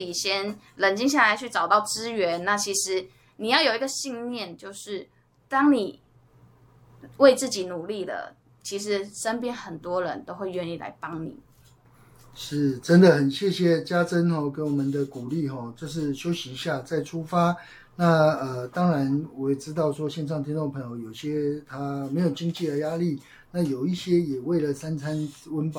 你先冷静下来去找到资源。那其实你要有一个信念，就是当你为自己努力了，其实身边很多人都会愿意来帮你。 是真的很谢谢家珍给我们的鼓励就是休息一下再出发。那当然我也知道说线上听众朋友有些他没有经济的压力，那有一些也为了三餐温饱